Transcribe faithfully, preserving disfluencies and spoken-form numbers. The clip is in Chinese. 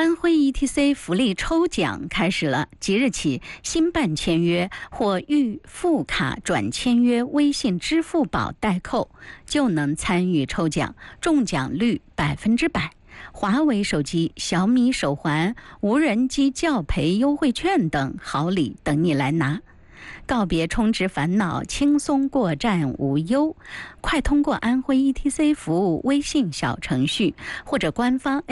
安徽 E T C 福利抽奖开始了，即日起，新办签约或预付卡转签约微信、支付宝代扣，就能参与抽奖，中奖率百分之百。华为手机、小米手环、无人机教培优惠券等好礼等你来拿。告别充值烦恼，轻松过站无忧。快通过安徽 E T C 服务微信小程序或者官方